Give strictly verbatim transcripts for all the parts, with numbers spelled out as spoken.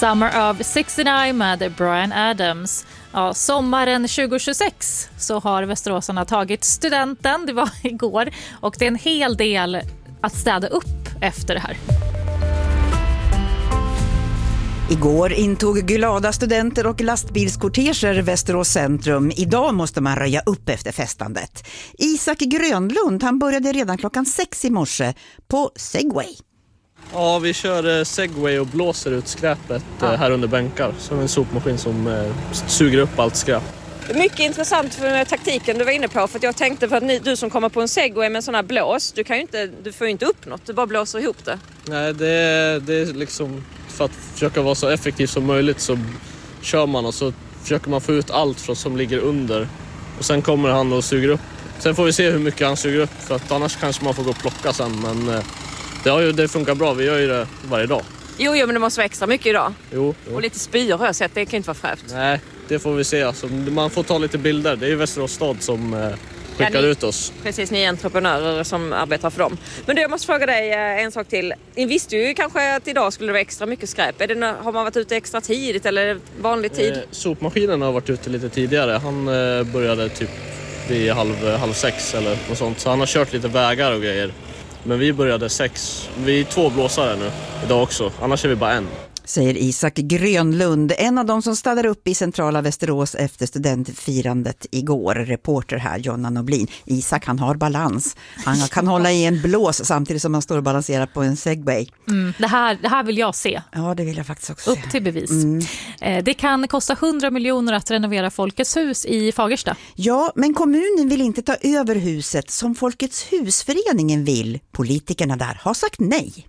Summer of sextionio med Bryan Adams. Ja, sommaren tjugohundratjugosex så har västeråsarna tagit studenten, det var igår, och det är en hel del att städa upp efter det här. Igår intog glada studenter och lastbilskorteger Västerås centrum. Idag måste man röja upp efter festandet. Isak Grönlund, han började redan klockan sex i morse på Segway. Ja, vi kör Segway och blåser ut skräpet ja. här under bänkar. Som en sopmaskin som eh, suger upp allt skräp. Mycket intressant för taktiken du var inne på. För att jag tänkte för att ni, du som kommer på en Segway med en sån här blås, du, kan ju inte, du får ju inte upp något, du bara blåser ihop det. Nej, det är, det är liksom för att försöka vara så effektiv som möjligt så kör man och så försöker man få ut allt från som ligger under. Och sen kommer han och suger upp. Sen får vi se hur mycket han suger upp för att annars kanske man får gå och plocka sen. Men eh, det, har ju, det funkar bra, vi gör ju det varje dag. Jo, jo men det måste vara extra mycket idag. Jo, jo. Och lite spyor har jag sett, det kan inte vara fräft. Nej, det får vi se. Alltså, man får ta lite bilder. Det är ju Västerås stad som eh, skickar ja, ni, ut oss. Precis, ni är entreprenörer som arbetar för dem. Men du, jag måste fråga dig en sak till. Ni visste ju kanske att idag skulle det vara extra mycket skräp. Är det, har man varit ute extra tidigt eller vanlig tid? Eh, sopmaskinen har varit ute lite tidigare. Han eh, började typ vid halv, halv sex eller något sånt. Så han har kört lite vägar och grejer. Men vi började sex. Vi är två blåsare nu idag också. Annars är vi bara en. Säger Isak Grönlund, en av de som städar upp i centrala Västerås efter studentfirandet igår. Reporter här, Jonna Noblin. Isak, han har balans. Han kan hålla i en blås samtidigt som han står och balanserar på en Segway. Mm, det, här, det här vill jag se. Ja, det vill jag faktiskt också se. Upp till bevis. Mm. Eh, det kan kosta hundra miljoner att renovera Folkets hus i Fagersta. Ja, men kommunen vill inte ta över huset som Folkets husföreningen vill. Politikerna där har sagt nej.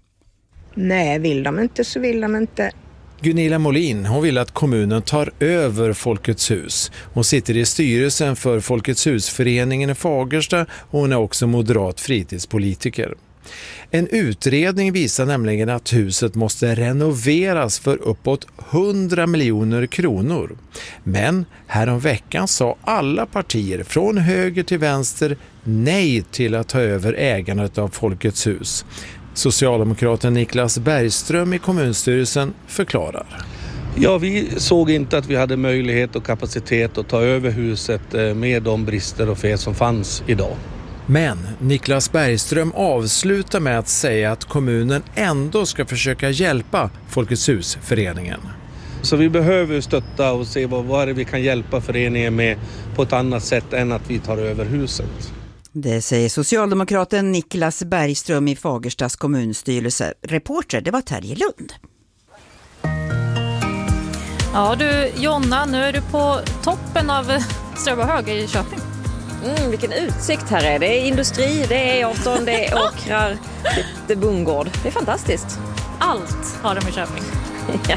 Nej, vill de inte så vill de inte. Gunilla Molin, hon vill att kommunen tar över Folkets hus. Hon sitter i styrelsen för Folkets husföreningen i Fagersta och hon är också moderat fritidspolitiker. En utredning visar nämligen att huset måste renoveras för uppåt hundra miljoner kronor. Men häromveckan sa alla partier från höger till vänster nej till att ta över ägandet av Folkets hus. Socialdemokraten Niklas Bergström i kommunstyrelsen förklarar. Ja, vi såg inte att vi hade möjlighet och kapacitet att ta över huset med de brister och fel som fanns idag. Men Niklas Bergström avslutar med att säga att kommunen ändå ska försöka hjälpa Folkets husföreningen. Så vi behöver stötta och se vad, vad är det vi kan hjälpa föreningen med på ett annat sätt än att vi tar över huset. Det säger socialdemokraten Niklas Bergström i Fagerstas kommunstyrelse. Reporter, det var Terje Lund. Ja du, Jonna, nu är du på toppen av Strömahög i Köping. Mm, vilken utsikt här är. Det är industri, det är E arton, det är åkrar, det är bondgård. Det är fantastiskt. Allt har de i Köping. Ja.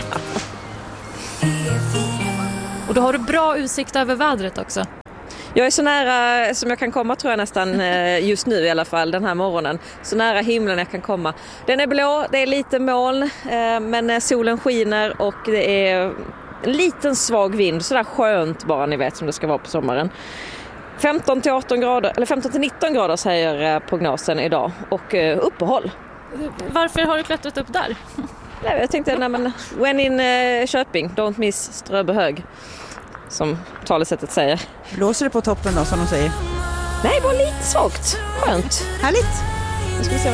Och då har du bra utsikt över vädret också. Jag är så nära som jag kan komma tror jag nästan just nu i alla fall den här morgonen. Så nära himlen jag kan komma. Den är blå, det är lite moln men solen skiner och det är en liten svag vind. Sådär skönt bara ni vet som det ska vara på sommaren. femton till arton grader, eller femton till nitton grader säger prognosen idag och uppehåll. Varför har du klättrat upp där? Nej, jag tänkte nej, men when in uh, Köping, don't miss Ströbehög. Som talesättet säger. Blåser det på toppen då som de säger? Nej, bara lite svagt. Skönt. Härligt. Nu ska vi se.